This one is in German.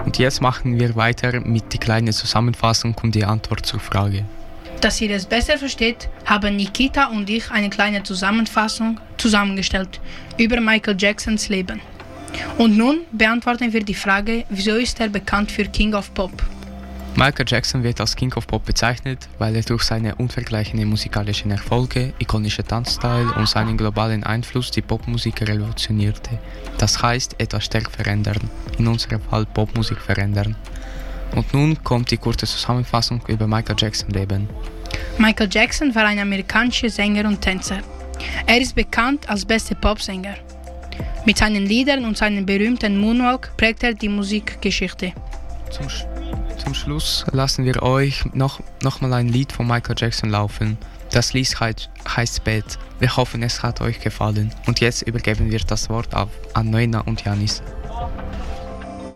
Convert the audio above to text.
Und jetzt machen wir weiter mit der kleinen Zusammenfassung und die Antwort zur Frage. Dass ihr es besser versteht, haben Nikita und ich eine kleine Zusammenfassung zusammengestellt über Michael Jacksons Leben. Und nun beantworten wir die Frage, wieso ist er bekannt für King of Pop? Michael Jackson wird als King of Pop bezeichnet, weil er durch seine unvergleichlichen musikalischen Erfolge, ikonische Tanzstyle und seinen globalen Einfluss die Popmusik revolutionierte. Das heißt, etwas stark verändern, in unserem Fall Popmusik verändern. Und nun kommt die kurze Zusammenfassung über Michael Jackson Leben. Michael Jackson war ein amerikanischer Sänger und Tänzer. Er ist bekannt als bester Popsänger. Mit seinen Liedern und seinem berühmten Moonwalk prägt er die Musikgeschichte. Zum Schluss lassen wir euch noch mal ein Lied von Michael Jackson laufen. Das Lied heißt Bad. Wir hoffen, es hat euch gefallen. Und jetzt übergeben wir das Wort an Noena und Janis.